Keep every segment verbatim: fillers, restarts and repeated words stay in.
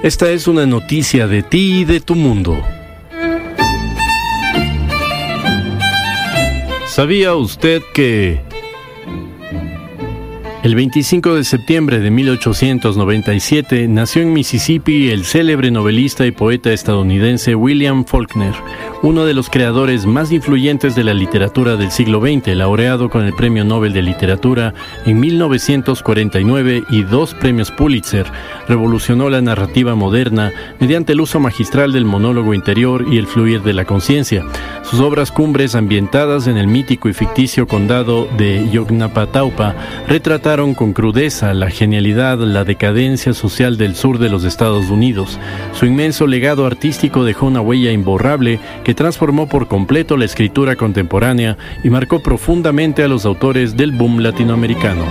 Esta es una noticia de ti y de tu mundo. ¿Sabía usted que el veinticinco de septiembre de mil ochocientos noventa y siete nació en Mississippi el célebre novelista y poeta estadounidense William Faulkner, uno de los creadores más influyentes de la literatura del siglo veinte, laureado con el Premio Nobel de Literatura en mil novecientos cuarenta y nueve y dos premios Pulitzer? Revolucionó la narrativa moderna mediante el uso magistral del monólogo interior y el fluir de la conciencia. Sus obras cumbres, ambientadas en el mítico y ficticio condado de Yoknapataupa, retrataron con crudeza la genialidad, la decadencia social del sur de los Estados Unidos. Su inmenso legado artístico dejó una huella imborrable que transformó por completo la escritura contemporánea y marcó profundamente a los autores del boom latinoamericano.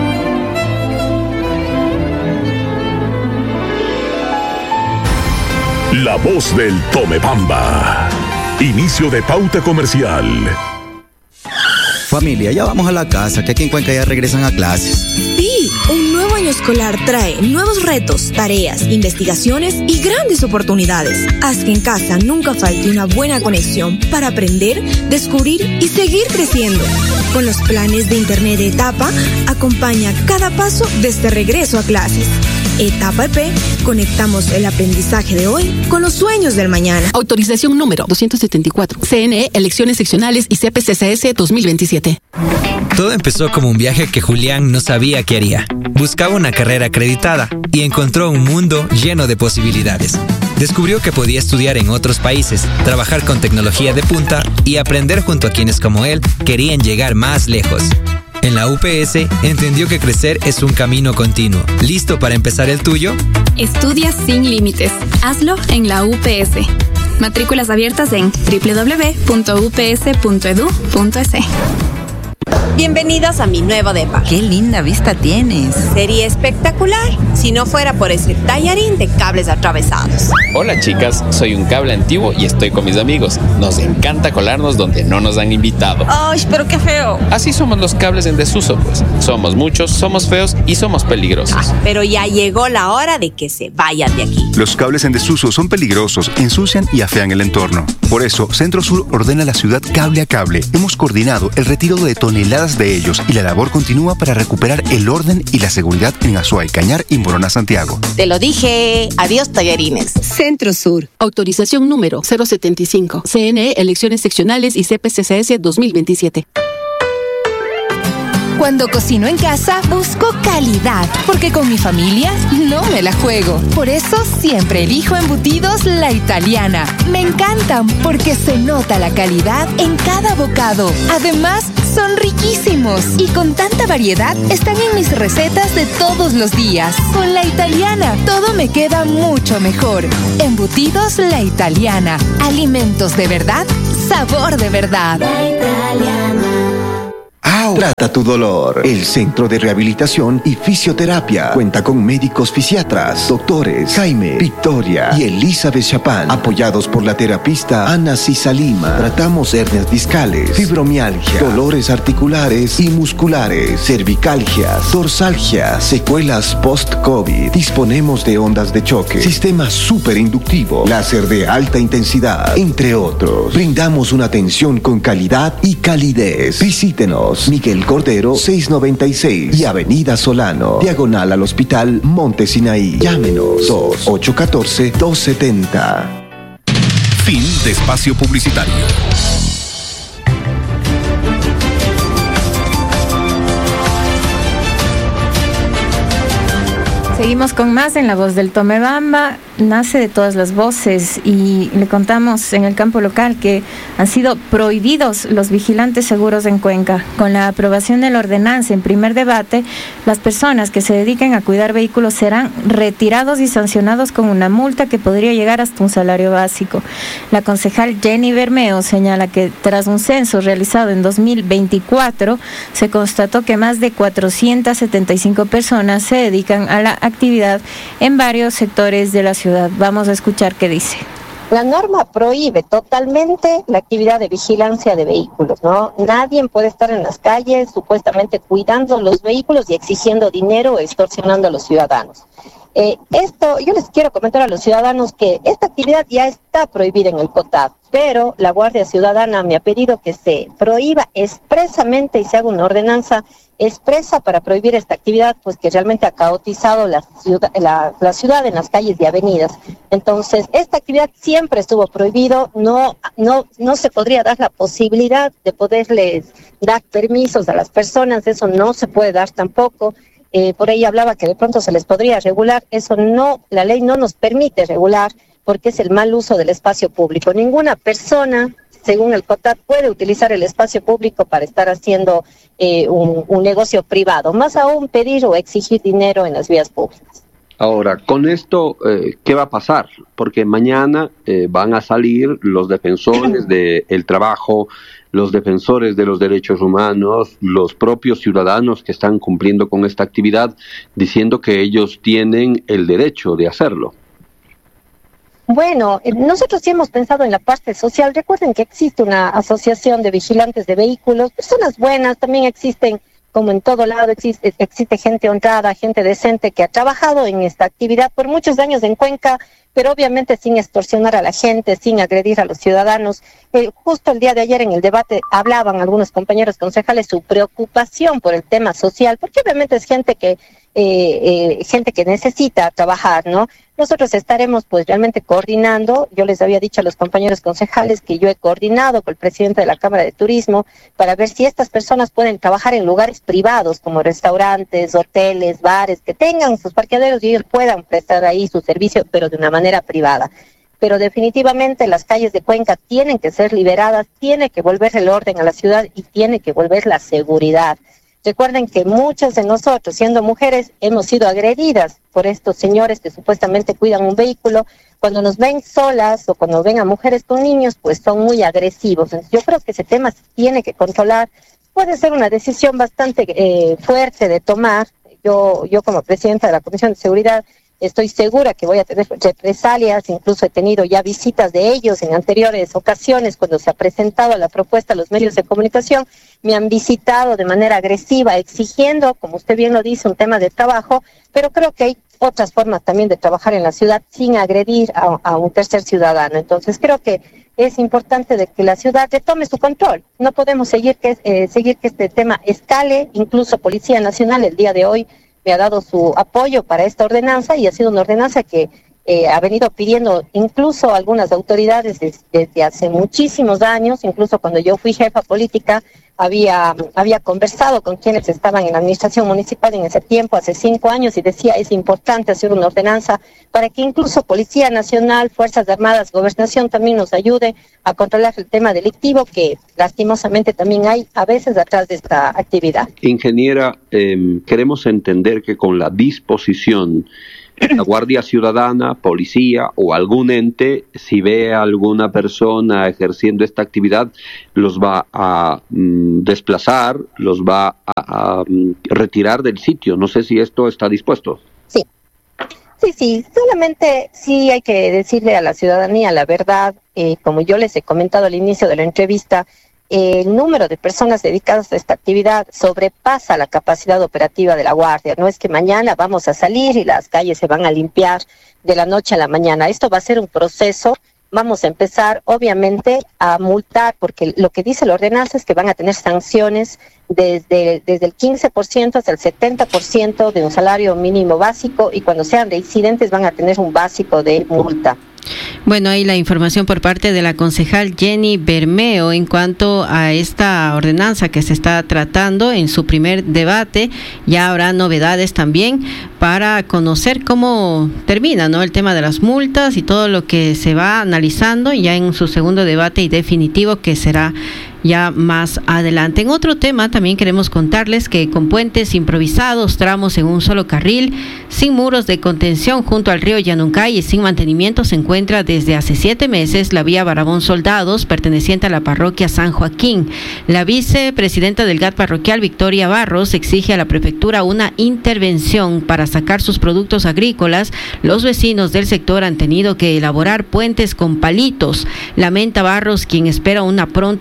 La voz del Tomebamba. Inicio de pauta comercial. Familia, ya vamos a la casa, que aquí en Cuenca ya regresan a clases. Sí, un nuevo año escolar trae nuevos retos, tareas, investigaciones y grandes oportunidades. Haz que en casa nunca falte una buena conexión para aprender, descubrir y seguir creciendo. Con los planes de Internet de Etapa, acompaña cada paso de este regreso a clases. Etapa E P, conectamos el aprendizaje de hoy con los sueños del mañana. Autorización número doscientos setenta y cuatro. C N E, Elecciones Seccionales y C P C C S dos mil veintisiete. Todo empezó como un viaje que Julián no sabía qué haría. Buscaba una carrera acreditada y encontró un mundo lleno de posibilidades. Descubrió que podía estudiar en otros países, trabajar con tecnología de punta y aprender junto a quienes como él querían llegar más lejos. En la U P S entendió que crecer es un camino continuo. ¿Listo para empezar el tuyo? Estudia sin límites. Hazlo en la U P S. Matrículas abiertas en doble u doble u doble u punto u p s punto e d u punto e s. Bienvenidos a mi nuevo depa. ¡Qué linda vista tienes! Sería espectacular si no fuera por ese tallarín de cables atravesados. Hola chicas, soy un cable antiguo y estoy con mis amigos. Nos encanta colarnos donde no nos han invitado. ¡Ay, pero qué feo! Así somos los cables en desuso, pues. Somos muchos, somos feos y somos peligrosos. Ah, pero ya llegó la hora de que se vayan de aquí. Los cables en desuso son peligrosos, ensucian y afean el entorno. Por eso, Centro Sur ordena a la ciudad cable a cable. Hemos coordinado el retiro de toneladas de ellos y la labor continúa para recuperar el orden y la seguridad en Azuay, Cañar y Morona, Santiago. Te lo dije. Adiós, tallarines. Centro Sur. Autorización número cero setenta y cinco. C N E, Elecciones Seccionales y C P C C S dos mil veintisiete. Cuando cocino en casa, busco calidad, porque con mi familia no me la juego. Por eso siempre elijo Embutidos La Italiana. Me encantan porque se nota la calidad en cada bocado. Además, son riquísimos y con tanta variedad están en mis recetas de todos los días. Con La Italiana, todo me queda mucho mejor. Embutidos La Italiana. Alimentos de verdad, sabor de verdad. La Italiana. Trata tu dolor. El Centro de Rehabilitación y Fisioterapia cuenta con médicos fisiatras, doctores Jaime, Victoria y Elizabeth Chapán, apoyados por la terapista Ana Cisalima. Tratamos hernias discales, fibromialgia, dolores articulares y musculares, cervicalgias, dorsalgias, secuelas post-COVID. Disponemos de ondas de choque, sistema superinductivo, láser de alta intensidad, entre otros. Brindamos una atención con calidad y calidez. Visítenos. Miguel Cordero, seiscientos noventa y seis y Avenida Solano, diagonal al Hospital Monte Sinaí. Llámenos dos ocho uno cuatro, dos siete cero. Fin de espacio publicitario. Seguimos con más en La Voz del Tomebamba. Nace de todas las voces y le contamos en el campo local que han sido prohibidos los vigilantes seguros en Cuenca. Con la aprobación de la ordenanza en primer debate, las personas que se dediquen a cuidar vehículos serán retirados y sancionados con una multa que podría llegar hasta un salario básico. La concejal Jenny Bermeo señala que tras un censo realizado en dos mil veinticuatro, se constató que más de cuatrocientas setenta y cinco personas se dedican a la actividad en varios sectores de la ciudad. Vamos a escuchar qué dice. La norma prohíbe totalmente la actividad de vigilancia de vehículos, ¿no? Nadie puede estar en las calles supuestamente cuidando los vehículos y exigiendo dinero o extorsionando a los ciudadanos. Eh, esto, yo les quiero comentar a los ciudadanos que esta actividad ya está prohibida en el COTAD, pero la Guardia Ciudadana me ha pedido que se prohíba expresamente y se haga una ordenanza expresa para prohibir esta actividad, pues que realmente ha caotizado la ciudad, la, la ciudad en las calles y avenidas. Entonces, esta actividad siempre estuvo prohibido, no, no, no se podría dar la posibilidad de poderles dar permisos a las personas, eso no se puede dar tampoco. Eh, por ahí hablaba que de pronto se les podría regular, eso no, la ley no nos permite regular porque es el mal uso del espacio público. Ninguna persona, según el COTAD, puede utilizar el espacio público para estar haciendo eh, un, un negocio privado, más aún pedir o exigir dinero en las vías públicas. Ahora, con esto, eh, ¿qué va a pasar? Porque mañana eh, van a salir los defensores del trabajo, los defensores de los derechos humanos, los propios ciudadanos que están cumpliendo con esta actividad, diciendo que ellos tienen el derecho de hacerlo. Bueno, nosotros sí hemos pensado en la parte social. Recuerden que existe una asociación de vigilantes de vehículos, personas buenas, también existen, como en todo lado, existe, existe gente honrada, gente decente que ha trabajado en esta actividad por muchos años en Cuenca, pero obviamente sin extorsionar a la gente, sin agredir a los ciudadanos. Eh, justo el día de ayer en el debate hablaban algunos compañeros concejales su preocupación por el tema social, porque obviamente es gente que eh, eh, gente que necesita trabajar, ¿no? Nosotros estaremos pues realmente coordinando. Yo les había dicho a los compañeros concejales que yo he coordinado con el presidente de la Cámara de Turismo para ver si estas personas pueden trabajar en lugares privados como restaurantes, hoteles, bares, que tengan sus parqueaderos y ellos puedan prestar ahí su servicio, pero de una manera privada. Pero definitivamente las calles de Cuenca tienen que ser liberadas, tiene que volver el orden a la ciudad y tiene que volver la seguridad. Recuerden que muchas de nosotros, siendo mujeres, hemos sido agredidas por estos señores que supuestamente cuidan un vehículo. Cuando nos ven solas o cuando ven a mujeres con niños, pues son muy agresivos. Entonces, yo creo que ese tema se tiene que controlar. Puede ser una decisión bastante eh, fuerte de tomar. Yo, yo como presidenta de la Comisión de Seguridad, estoy segura que voy a tener represalias, incluso he tenido ya visitas de ellos en anteriores ocasiones cuando se ha presentado la propuesta a los medios de comunicación, me han visitado de manera agresiva exigiendo, como usted bien lo dice, un tema de trabajo, pero creo que hay otras formas también de trabajar en la ciudad sin agredir a, a un tercer ciudadano. Entonces creo que es importante de que la ciudad retome su control. No podemos seguir que, eh, seguir que este tema escale, incluso Policía Nacional el día de hoy me ha dado su apoyo para esta ordenanza y ha sido una ordenanza que eh, ha venido pidiendo incluso algunas autoridades desde, desde hace muchísimos años. Incluso cuando yo fui jefa política había, había conversado con quienes estaban en la administración municipal en ese tiempo, hace cinco años, y decía es importante hacer una ordenanza para que incluso Policía Nacional, Fuerzas Armadas, Gobernación también nos ayude a controlar el tema delictivo que lastimosamente también hay a veces atrás de esta actividad. Ingeniera, eh, queremos entender que con la disposición la Guardia Ciudadana, policía o algún ente, si ve a alguna persona ejerciendo esta actividad, los va a mm, desplazar, los va a, a mm, retirar del sitio. No sé si esto está dispuesto. Sí, sí, sí. Solamente sí hay que decirle a la ciudadanía la verdad. Eh, como yo les he comentado al inicio de la entrevista, el número de personas dedicadas a esta actividad sobrepasa la capacidad operativa de la Guardia. No es que mañana vamos a salir y las calles se van a limpiar de la noche a la mañana. Esto va a ser un proceso. Vamos a empezar, obviamente, a multar, porque lo que dice la ordenanza es que van a tener sanciones desde, desde el quince por ciento hasta el setenta por ciento de un salario mínimo básico, y cuando sean reincidentes van a tener un básico de multa. Bueno, ahí la información por parte de la concejal Jenny Bermeo en cuanto a esta ordenanza que se está tratando en su primer debate. Ya habrá novedades también para conocer cómo termina, ¿no?, el tema de las multas y todo lo que se va analizando ya en su segundo debate y definitivo, que será ya más adelante. En otro tema también queremos contarles que con puentes improvisados, tramos en un solo carril, sin muros de contención junto al río Yanuncay y sin mantenimiento, se encuentra desde hace siete meses la vía Barabón Soldados, perteneciente a la parroquia San Joaquín. La vicepresidenta del G A T parroquial, Victoria Barros, exige a la prefectura una intervención para sacar sus productos agrícolas. Los vecinos del sector han tenido que elaborar puentes con palitos. Lamenta Barros, quien espera una pronta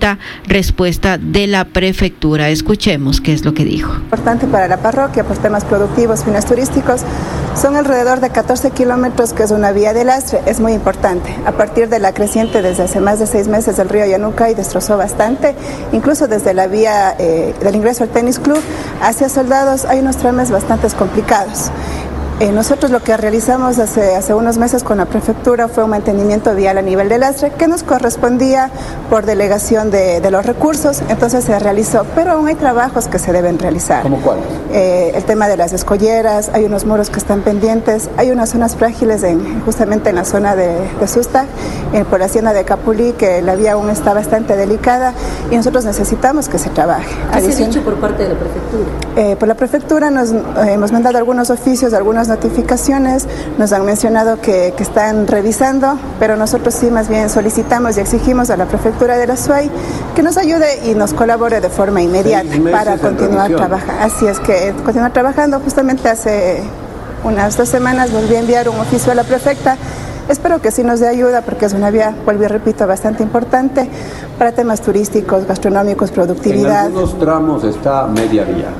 respuesta de la prefectura. Escuchemos qué es lo que dijo. Importante para la parroquia por temas productivos, fines turísticos, son alrededor de catorce kilómetros, que es una vía de lastre, es muy importante. A partir de la creciente desde hace más de seis meses el río Yanucay destrozó bastante, incluso desde la vía eh, del ingreso al tenis club hacia Soldados hay unos tramos bastante complicados. Eh, nosotros lo que realizamos hace, hace unos meses con la prefectura fue un mantenimiento vial a nivel de lastre que nos correspondía por delegación de, de los recursos, entonces se realizó, pero aún hay trabajos que se deben realizar. ¿Cómo cuáles? Eh, el tema de las escolleras, hay unos muros que están pendientes, hay unas zonas frágiles en, justamente en la zona de, de Susta, eh, por la hacienda de Capulí, que la vía aún está bastante delicada y nosotros necesitamos que se trabaje. ¿Qué se ha dicho por parte de la prefectura? Eh, por la prefectura nos eh, hemos mandado algunos oficios, algunas notificaciones, nos han mencionado que, que están revisando, pero nosotros sí más bien solicitamos y exigimos a la prefectura de la SUAY que nos ayude y nos colabore de forma inmediata para continuar trabajando. Así es que continuar trabajando. Justamente hace unas dos semanas volví a enviar un oficio a la prefecta. Espero que sí nos dé ayuda porque es una vía, vuelvo y repito, bastante importante para temas turísticos, gastronómicos, productividad. En algunos tramos está media vía.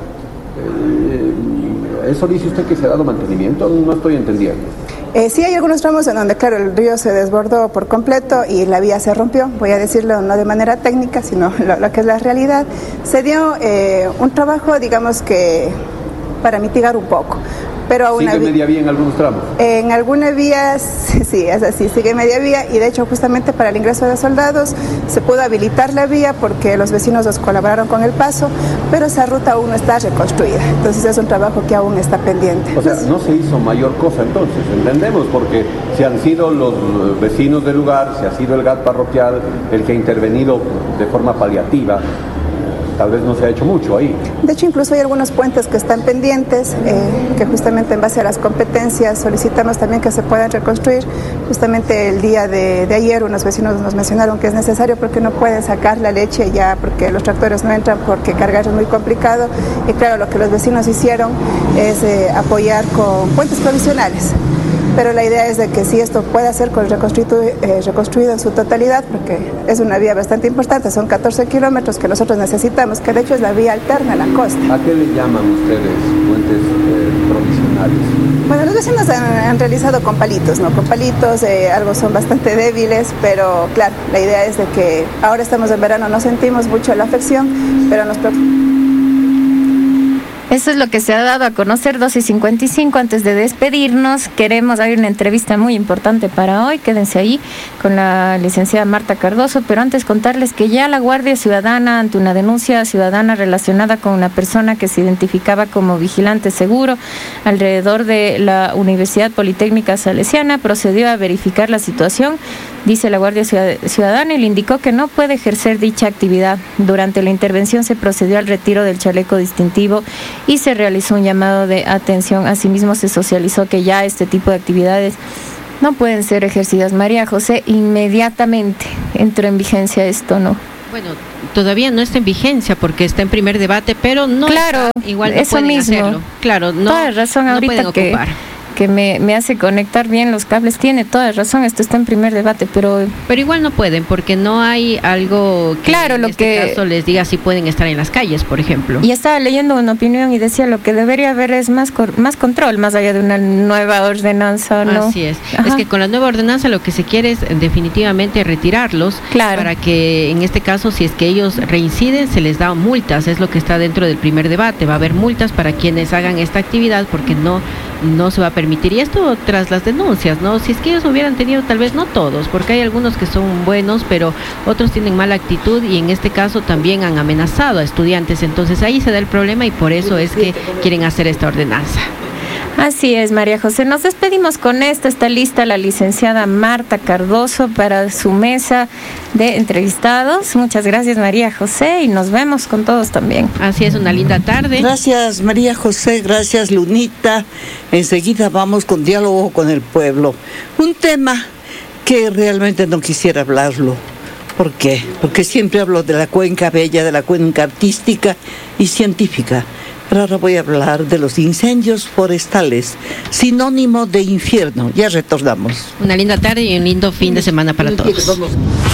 ¿Eso dice usted que se ha dado mantenimiento? No estoy entendiendo. Eh, sí hay algunos tramos en donde, claro, el río se desbordó por completo y la vía se rompió, voy a decirlo no de manera técnica, sino lo, lo que es la realidad. Se dio eh, un trabajo, digamos que, para mitigar un poco. Pero a una ¿Sigue media vía en algunos tramos? En algunas vías, sí, es así, sigue media vía y de hecho justamente para el ingreso de Soldados se pudo habilitar la vía porque los vecinos nos colaboraron con el paso, pero esa ruta aún no está reconstruida, entonces es un trabajo que aún está pendiente. O sea, no se hizo mayor cosa entonces, entendemos, porque si han sido los vecinos del lugar, si ha sido el G A T parroquial el que ha intervenido de forma paliativa, tal vez no se ha hecho mucho ahí. De hecho, incluso hay algunos puentes que están pendientes, eh, que justamente en base a las competencias solicitamos también que se puedan reconstruir. Justamente el día de, de ayer unos vecinos nos mencionaron que es necesario porque no pueden sacar la leche ya, porque los tractores no entran, porque cargar es muy complicado. Y claro, lo que los vecinos hicieron es eh, apoyar con puentes provisionales. Pero la idea es de que si esto pueda ser reconstruido, eh, reconstruido en su totalidad, porque es una vía bastante importante, son catorce kilómetros que nosotros necesitamos, que de hecho es la vía alterna a la costa. ¿A qué le llaman ustedes puentes eh, provisionales? Bueno, los vecinos han, han realizado con palitos, ¿no? Con palitos, eh, algo son bastante débiles, pero claro, la idea es de que ahora estamos en verano, no sentimos mucho la afección, pero nos preocupa. Eso es lo que se ha dado a conocer, doce y cincuenta y cinco. Antes de despedirnos, queremos, hay una entrevista muy importante para hoy, quédense ahí, con la licenciada Marta Cardoso, pero antes contarles que ya la Guardia Ciudadana, ante una denuncia ciudadana relacionada con una persona que se identificaba como vigilante seguro alrededor de la Universidad Politécnica Salesiana, procedió a verificar la situación, dice la Guardia Ciudadana, y le indicó que no puede ejercer dicha actividad. Durante la intervención se procedió al retiro del chaleco distintivo y se realizó un llamado de atención. Asimismo, se socializó que ya este tipo de actividades no pueden ser ejercidas. María José, inmediatamente entró en vigencia esto, ¿no? Bueno, todavía no está en vigencia porque está en primer debate, pero no claro, está, igual no eso pueden mismo. hacerlo. Claro, no, toda razón no ahorita pueden que, ocupar. que me, me hace conectar bien los cables, tiene toda razón, esto está en primer debate, pero... Pero igual no pueden, porque no hay algo que claro, en lo este que... caso les diga si pueden estar en las calles, por ejemplo. Y estaba leyendo una opinión y decía lo que debería haber es más más control, más allá de una nueva ordenanza, ¿no? Así es. Ajá. Es que con la nueva ordenanza lo que se quiere es definitivamente retirarlos, claro, para que en este caso, si es que ellos reinciden, se les da multas, es lo que está dentro del primer debate. Va a haber multas para quienes hagan esta actividad porque no, no se va a permitir. Y esto tras las denuncias, ¿no? Si es que ellos hubieran tenido, tal vez no todos, porque hay algunos que son buenos, pero otros tienen mala actitud y en este caso también han amenazado a estudiantes. Entonces ahí se da el problema y por eso es que quieren hacer esta ordenanza. Así es, María José. Nos despedimos con esta. Está lista la licenciada Marta Cardoso para su mesa de entrevistados. Muchas gracias, María José, y nos vemos con todos también. Así es, una linda tarde. Gracias, María José. Gracias, Lunita. Enseguida vamos con diálogo con el pueblo. Un tema que realmente no quisiera hablarlo. ¿Por qué? Porque siempre hablo de la cuenca bella, de la cuenca artística y científica. Pero ahora voy a hablar de los incendios forestales, sinónimo de infierno. Ya retornamos. Una linda tarde y un lindo fin de semana para todos.